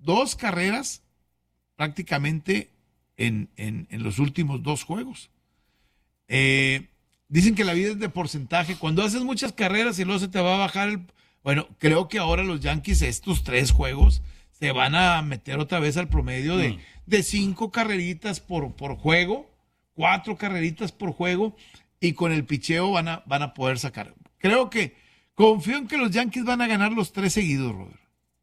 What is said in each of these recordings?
2 carreras prácticamente en los últimos 2 juegos. Dicen que la vida es de porcentaje. Cuando haces muchas carreras y luego se te va a bajar el... Bueno, creo que ahora los Yankees estos 3 juegos se van a meter otra vez al promedio de 5 carreritas por juego, 4 carreritas por juego, y con el picheo van a poder sacar. Confío en que los Yankees van a ganar los 3 seguidos, Robert.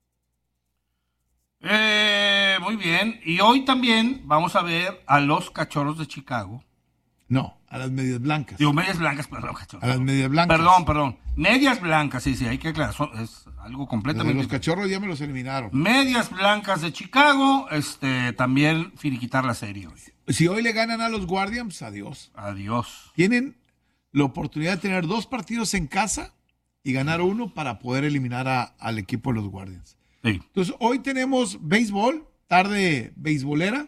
Muy bien. Y hoy también vamos a ver a los Cachorros de Chicago. No, a las medias blancas. Digo, medias blancas, perdón, Cachorros. A las medias blancas. Perdón. Medias blancas, sí, hay que aclarar. Es algo completamente... Los Cachorros ya me los eliminaron. Medias blancas de Chicago, también finiquitar la serie hoy. Si hoy le ganan a los Guardians, adiós. Adiós. Tienen la oportunidad de tener 2 partidos en casa y ganar 1 para poder eliminar al equipo de los Guardians. Sí. Entonces, hoy tenemos béisbol, tarde beisbolera.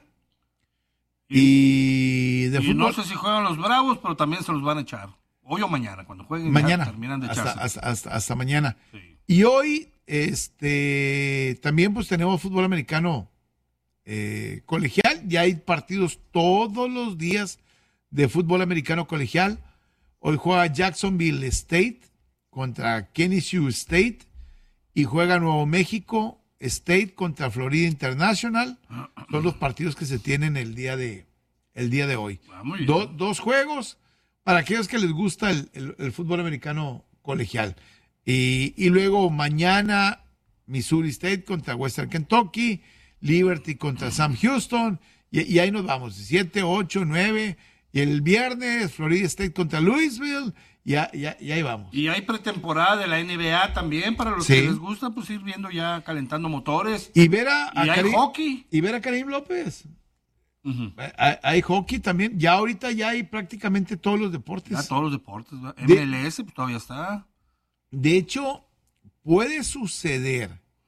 Y de fútbol. No sé si juegan los Bravos, pero también se los van a echar. Hoy o mañana, cuando jueguen. Mañana. Terminan de echarse. Hasta mañana. Sí. Y hoy, también pues tenemos fútbol americano colegial. Ya hay partidos todos los días de fútbol americano colegial. Hoy juega Jacksonville State contra Kennesaw State y juega Nuevo México State contra Florida International. Son los partidos que se tienen el día de hoy. Dos juegos para aquellos que les gusta el fútbol americano colegial. Y luego mañana Missouri State contra Western Kentucky, Liberty contra Sam Houston, y ahí nos vamos, 7, 8, 9, y el viernes Florida State contra Louisville, y ahí vamos. Y hay pretemporada de la NBA también, para los que les gusta, pues ir viendo ya calentando motores. Y ver hay hockey. Y ver a Karim López. Uh-huh. Hay hockey también, ya ahorita ya hay prácticamente todos los deportes. Ya todos los deportes, ¿verdad? MLS pues todavía está. De hecho, puede suceder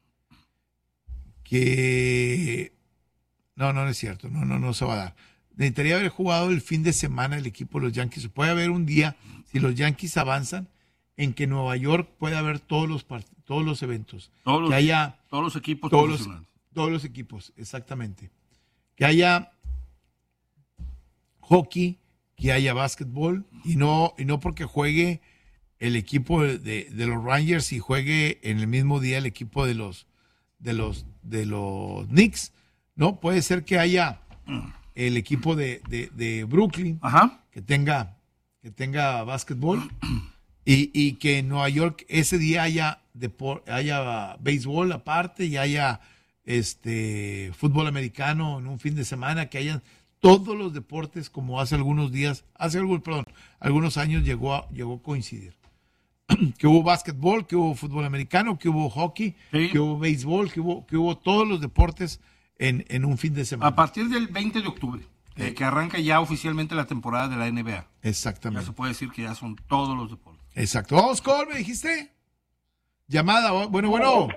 que... No es cierto, no se va a dar. Necesitaría haber jugado el fin de semana el equipo de los Yankees. Puede haber un día, si los Yankees avanzan, en que Nueva York pueda haber todos los eventos. Todos los equipos profesionales. Todos los equipos, exactamente. Que haya hockey, que haya básquetbol, y no porque juegue el equipo de los Rangers y juegue en el mismo día el equipo de los Knicks, ¿no? Puede ser que haya el equipo de Brooklyn, ajá, que tenga básquetbol y que en Nueva York ese día haya béisbol aparte y haya fútbol americano en un fin de semana, que hayan todos los deportes como algunos años llegó a coincidir. Que hubo básquetbol, que hubo fútbol americano, que hubo hockey, sí, que hubo béisbol, que hubo todos los deportes en un fin de semana. A partir del 20 de octubre, que arranca ya oficialmente la temporada de la NBA. Exactamente. Ya se puede decir que ya son todos los deportes. Exacto. Vamos, Col, ¿me dijiste? Llamada, bueno. Bueno.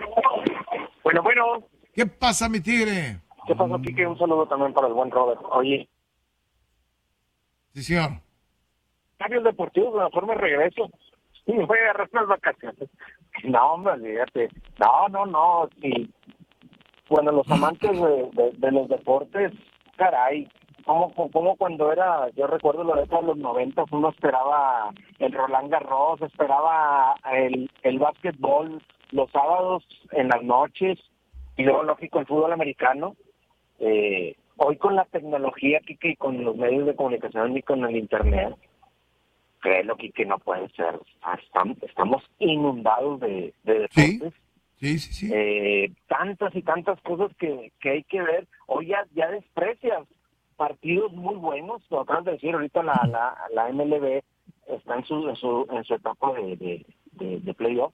¿Qué pasa, mi tigre? ¿Qué pasa, Quique? Un saludo también para el buen Robert. Oye. Sí, señor. Cambios deportivos de la forma de regreso. Sí, me voy a agarrar unas vacaciones. No, hombre, olvídate. No. Sí. Bueno, los amantes de los deportes, caray, como cuando era, yo recuerdo la década de los 90, uno esperaba el Roland Garros, esperaba el básquetbol los sábados en las noches, y luego, lógico, el fútbol americano. Hoy con la tecnología, Quique, y con los medios de comunicación y con el internet, créelo, Quique, no puede ser. Estamos inundados de deportes. Sí. Tantas y tantas cosas que hay que ver. Hoy ya desprecias partidos muy buenos. Lo acabas de decir, ahorita la MLB está en su etapa de playoff.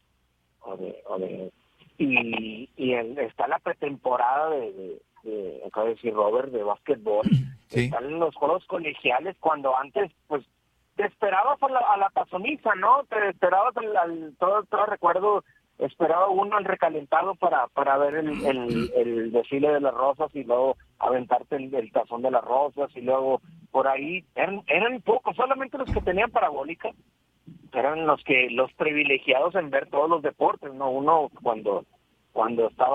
Está la pretemporada acaba de decir Robert, de básquetbol. Sí. Están los juegos colegiales, cuando antes, pues, te esperabas a la tazoniza, ¿no? Te esperabas todo recuerdo, esperaba uno al recalentado para ver el desfile de las rosas, y luego aventarte el tazón de las rosas, y luego por ahí eran pocos, solamente los que tenían parabólica eran los privilegiados en ver todos los deportes, ¿no? Uno cuando estaba